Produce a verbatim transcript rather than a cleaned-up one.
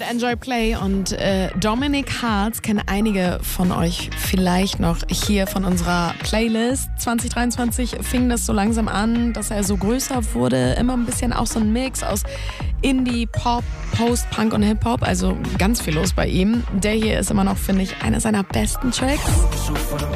mit Enjoy Play und äh, Dominic Hartz kennen einige von euch vielleicht noch hier von unserer Playlist. zwanzig dreiundzwanzig fing das so langsam an, dass er so größer wurde. Immer ein bisschen auch so ein Mix aus Indie, Pop, Post-Punk und Hip-Hop. Also ganz viel los bei ihm. Der hier ist immer noch, finde ich, einer seiner besten Tracks.